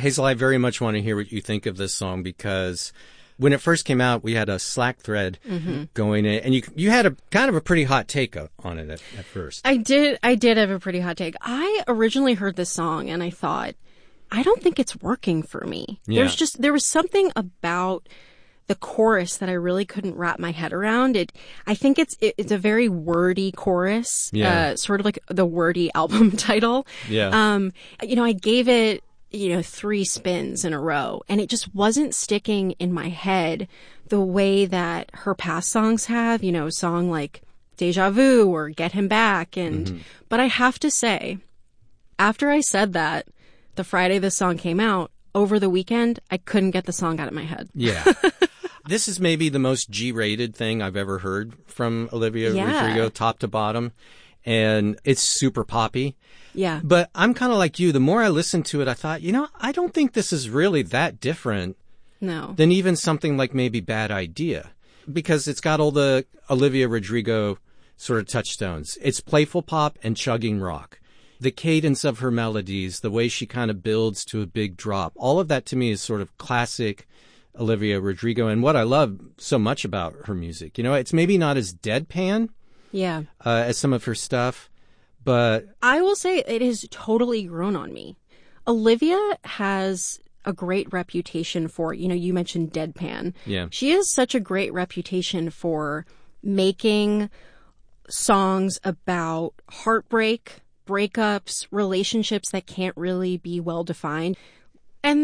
Hazel, I very much want to hear what you think of this song because when it first came out, we had a Slack thread going in, and you had a kind of a pretty hot take on it at first. I did have a pretty hot take. I originally heard this song and I thought, I don't think it's working for me. Yeah. There was something about the chorus that I really couldn't wrap my head around. I think it's a very wordy chorus, sort of like the wordy album title. Yeah. I gave it, 3 spins in a row, and it just wasn't sticking in my head the way that her past songs have, a song like Deja Vu or Get Him Back. But I have to say, after I said that, the Friday this song came out, over the weekend, I couldn't get the song out of my head. Yeah. This is maybe the most G-rated thing I've ever heard from Olivia Rodrigo, top to bottom. And it's super poppy. Yeah. But I'm kind of like you. The more I listened to it, I thought, I don't think this is really that different than even something like maybe Bad Idea. Because it's got all the Olivia Rodrigo sort of touchstones. It's playful pop and chugging rock. The cadence of her melodies, the way she kind of builds to a big drop, all of that to me is sort of classic Olivia Rodrigo. And what I love so much about her music, it's maybe not as deadpan as some of her stuff, but I will say it has totally grown on me. Olivia has a great reputation for, you mentioned deadpan. Yeah. She has such a great reputation for making songs about heartbreak, breakups, relationships that can't really be well defined. And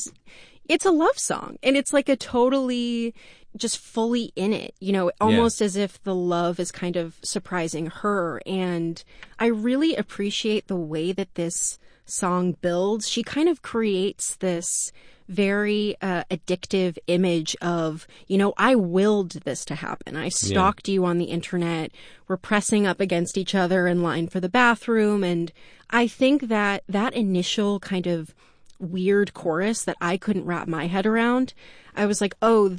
it's a love song, and it's like a totally just fully in it, almost as if the love is kind of surprising her. And I really appreciate the way that this song builds. She kind of creates this very addictive image of, I willed this to happen. I stalked you on the internet. We're pressing up against each other in line for the bathroom. And I think that initial kind of weird chorus that I couldn't wrap my head around, I was like, oh,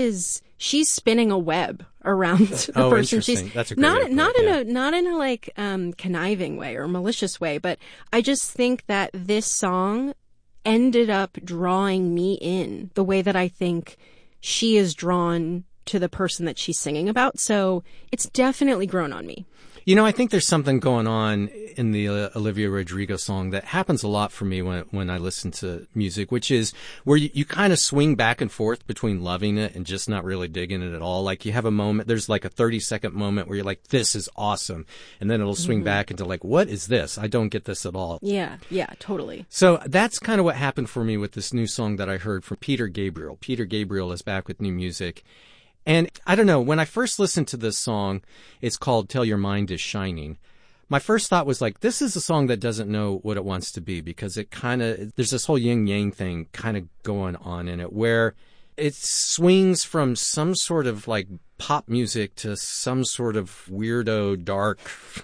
she's spinning a web around the person she's That's a great not in a like conniving way or malicious way, but I just think that this song ended up drawing me in the way that I think she is drawn to the person that she's singing about. So it's definitely grown on me. I think there's something going on in the Olivia Rodrigo song that happens a lot for me when I listen to music, which is where you kind of swing back and forth between loving it and just not really digging it at all. Like you have a moment, there's like a 30-second moment where you're like, this is awesome. And then it'll swing back into like, what is this? I don't get this at all. Yeah, totally. So that's kind of what happened for me with this new song that I heard from Peter Gabriel. Peter Gabriel is back with new music. And I don't know, when I first listened to this song, it's called Till Your Mind Is Shining. My first thought was like, this is a song that doesn't know what it wants to be, because there's this whole yin yang thing kind of going on in it where it swings from some sort of like pop music to some sort of weirdo, dark,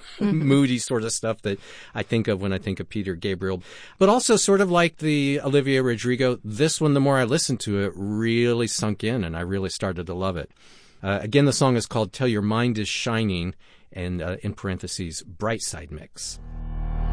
moody sort of stuff that I think of when I think of Peter Gabriel. But also sort of like the Olivia Rodrigo, this one, the more I listened to it, really sunk in and I really started to love it. Again, the song is called Till Your Mind Is Shining, and in parentheses, Bright Side Mix.